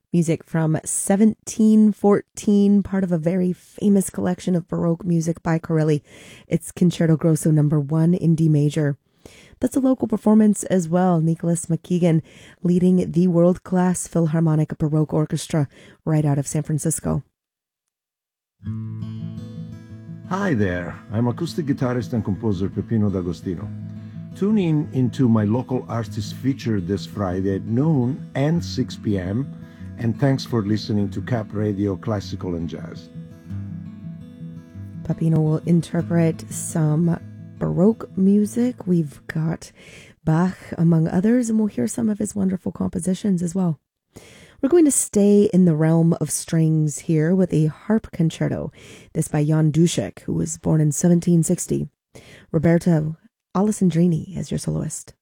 Music from 1714, part of a very famous collection of Baroque music by Corelli. It's Concerto Grosso number 1 in D major. That's a local performance as well. Nicholas McKeegan leading the world-class Philharmonic Baroque Orchestra right out of San Francisco. Hi there, I'm acoustic guitarist and composer Peppino D'Agostino. Tune in into my local artist feature this Friday at noon and 6 p.m. And thanks for listening to Cap Radio Classical and Jazz. Peppino will interpret some Baroque music. We've got Bach, among others, and we'll hear some of his wonderful compositions as well. We're going to stay in the realm of strings here with a harp concerto. This by Jan Dušek, who was born in 1760. Roberto Alessandrini as your soloist.